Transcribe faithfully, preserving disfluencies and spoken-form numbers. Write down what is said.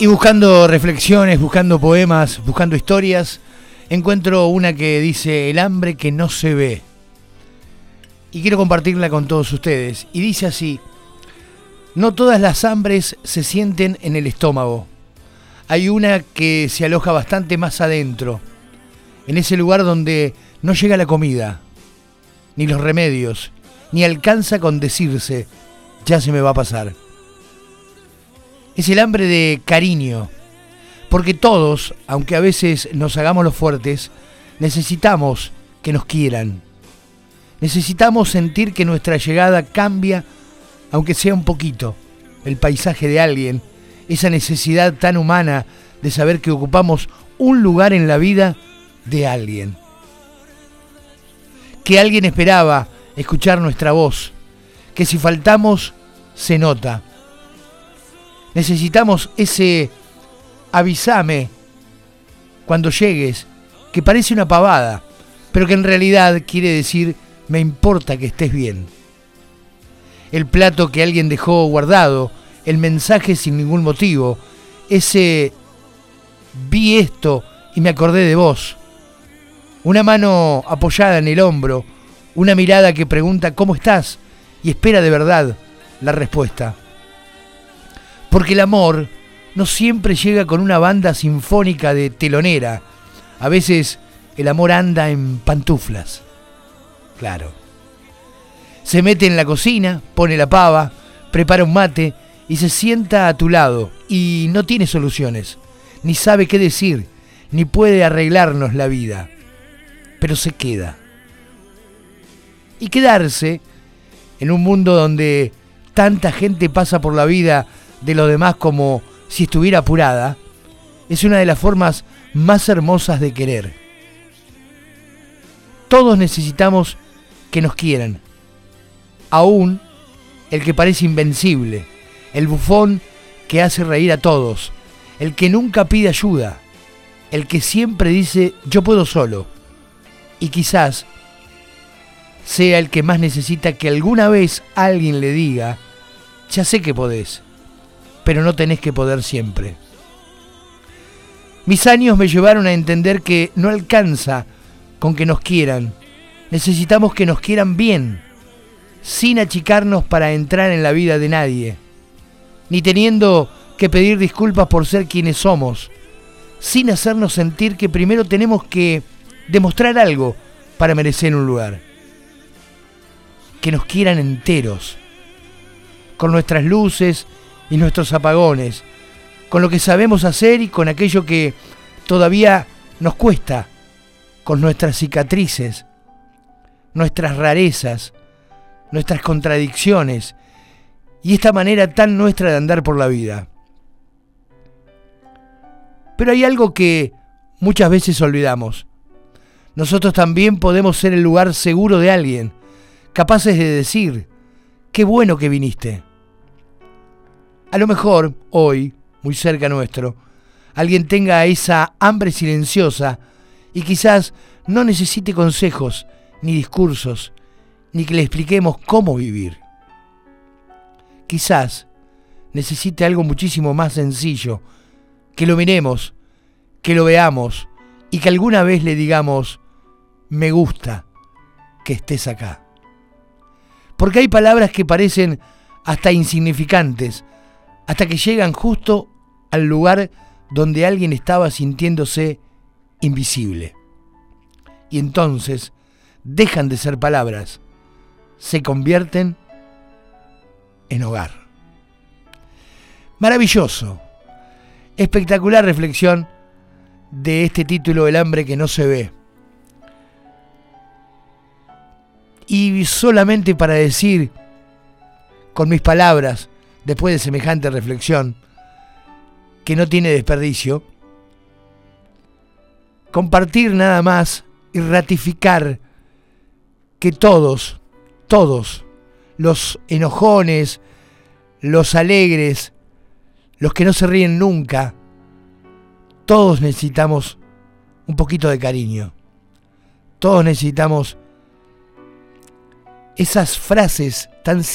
Y buscando reflexiones, buscando poemas, buscando historias, encuentro una que dice: el hambre que no se ve. Y quiero compartirla con todos ustedes. Y dice así: no todas las hambres se sienten en el estómago. Hay una que se aloja bastante más adentro, en ese lugar donde no llega la comida, ni los remedios, ni alcanza con decirse: ya se me va a pasar. Es el hambre de cariño, porque todos, aunque a veces nos hagamos los fuertes, necesitamos que nos quieran. Necesitamos sentir que nuestra llegada cambia, aunque sea un poquito, el paisaje de alguien, esa necesidad tan humana de saber que ocupamos un lugar en la vida de alguien. Que alguien esperaba escuchar nuestra voz, que si faltamos, se nota. Necesitamos ese avísame cuando llegues, que parece una pavada, pero que en realidad quiere decir: me importa que estés bien. El plato que alguien dejó guardado, el mensaje sin ningún motivo, ese vi esto y me acordé de vos. Una mano apoyada en el hombro, una mirada que pregunta ¿cómo estás? Y espera de verdad la respuesta. Porque el amor no siempre llega con una banda sinfónica de telonera. A veces el amor anda en pantuflas. Claro. Se mete en la cocina, pone la pava, prepara un mate y se sienta a tu lado. Y no tiene soluciones, ni sabe qué decir, ni puede arreglarnos la vida. Pero se queda. Y quedarse en un mundo donde tanta gente pasa por la vida de los demás como si estuviera apurada, es una de las formas más hermosas de querer. Todos necesitamos que nos quieran, aún el que parece invencible, el bufón que hace reír a todos, el que nunca pide ayuda, el que siempre dice yo puedo solo, y quizás sea el que más necesita que alguna vez alguien le diga: ya sé que podés, pero no tenés que poder siempre. Mis años me llevaron a entender que no alcanza con que nos quieran. Necesitamos que nos quieran bien, sin achicarnos para entrar en la vida de nadie, ni teniendo que pedir disculpas por ser quienes somos, sin hacernos sentir que primero tenemos que demostrar algo para merecer un lugar. Que nos quieran enteros, con nuestras luces y nuestros apagones, con lo que sabemos hacer y con aquello que todavía nos cuesta, con nuestras cicatrices, nuestras rarezas, nuestras contradicciones y esta manera tan nuestra de andar por la vida. Pero hay algo que muchas veces olvidamos. Nosotros también podemos ser el lugar seguro de alguien, capaces de decir: qué bueno que viniste. A lo mejor, hoy, muy cerca nuestro, alguien tenga esa hambre silenciosa y quizás no necesite consejos, ni discursos, ni que le expliquemos cómo vivir. Quizás necesite algo muchísimo más sencillo, que lo miremos, que lo veamos y que alguna vez le digamos: me gusta que estés acá. Porque hay palabras que parecen hasta insignificantes, hasta que llegan justo al lugar donde alguien estaba sintiéndose invisible. Y entonces dejan de ser palabras, se convierten en hogar. Maravilloso, espectacular reflexión de este título: El hambre que no se ve. Y solamente para decir con mis palabras, después de semejante reflexión, que no tiene desperdicio, compartir nada más y ratificar que todos, todos, los enojones, los alegres, los que no se ríen nunca, todos necesitamos un poquito de cariño. Todos necesitamos esas frases tan